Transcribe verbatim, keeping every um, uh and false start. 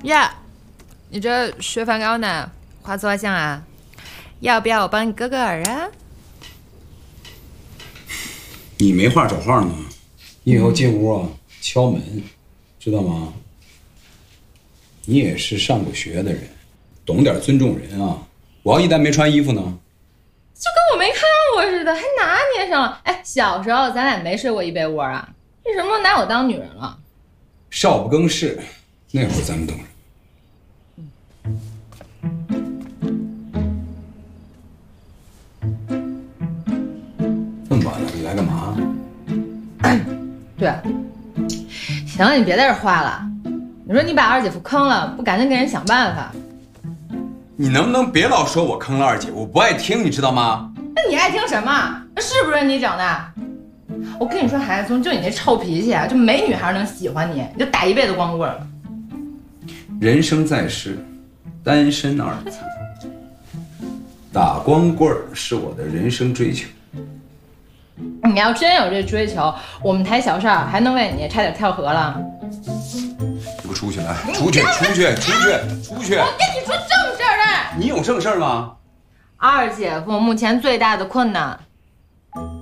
呀，你这学饭糕呢？画错像啊？要不要我帮你割个耳啊？ 你没话找话呢，你以后进屋啊敲门，知道吗？你也是上过学的人，懂点尊重人啊！我要一旦没穿衣服呢， 就跟我没看过似的，还拿捏上了。哎，小时候咱俩没睡过一被窝啊？为什么拿我当女人了？ 少不更事，那会儿咱们懂什么？这么晚了，你来干嘛？ 对，行了，你别在这画了。你说你把二姐夫坑了，不赶紧给人想办法？ 你能不能别老说我坑了二姐？我不爱听，你知道吗？ 那你爱听什么？是不是你整的？我跟你说，孩子聪，就你那臭脾气啊，就没女孩能喜欢你，你就打一辈子光棍了。 人生在世，单身二字，打光棍是我的人生追求。 你要真有这追求，我们台小少还能为你差点跳河了。 你给我出去来！出去！出去！出去！出去！ 我跟你说正事儿的。 你有正事儿吗？ 二姐夫目前最大的困难